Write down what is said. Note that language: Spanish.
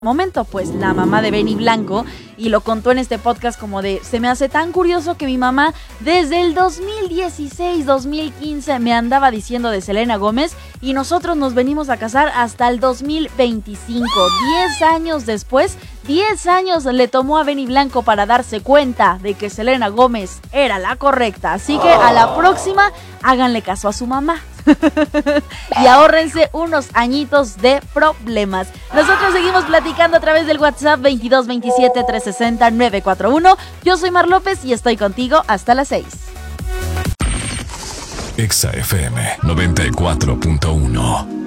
momento, pues la mamá de Benny Blanco, y lo contó en este podcast como de, se me hace tan curioso que mi mamá desde el 2016, 2015 me andaba diciendo de Selena Gómez y nosotros nos venimos a casar hasta el 2025, 10 años después, 10 años le tomó a Benny Blanco para darse cuenta de que Selena Gómez era la correcta, así que a la próxima háganle caso a su mamá. Y ahórrense unos añitos de problemas. Nosotros seguimos platicando a través del WhatsApp 22 27 360 941. Yo soy Mar López y estoy contigo hasta las 6. Exa FM 94.1